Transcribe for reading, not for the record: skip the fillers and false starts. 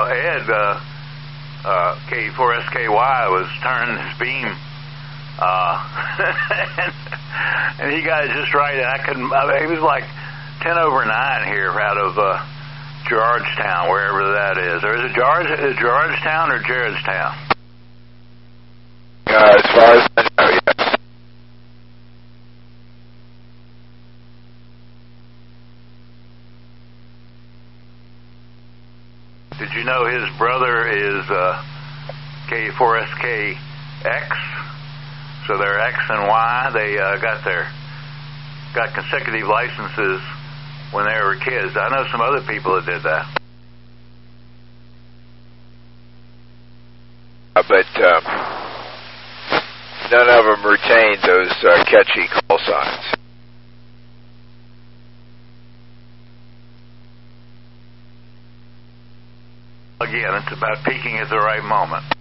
Ed, K4SKY, was turning his beam, and he got it just right, and I couldn't. It was like 10 over 9 here out of Georgetown, wherever that is. Or is it Georgetown or Jaredstown? As far as I know, yes. Did you know his brother is K4SKX? So they're X and Y. They got consecutive licenses when they were kids. I know some other people that did that. But none of them retained those catchy call signs. Again, it's about peaking at the right moment.